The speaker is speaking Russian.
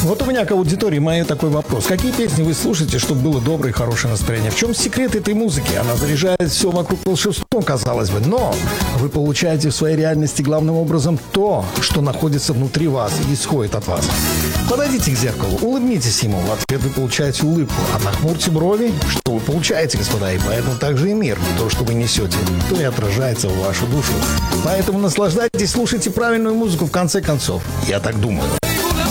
Вот у меня к аудитории моей такой вопрос. Какие песни вы слушаете, чтобы было доброе и хорошее настроение? В чем секрет этой музыки? Она заряжает все вокруг волшебством, казалось бы. Но вы получаете в своей реальности главным образом то, что находится внутри вас и исходит от вас. Подойдите к зеркалу, улыбнитесь ему. В ответ вы получаете улыбку. А нахмурьте брови, что вы получаете, господа. И поэтому также и мир. То, что вы несете, то и отражается в вашу душу. Поэтому наслаждайтесь, слушайте правильную музыку в конце концов. Я так думаю.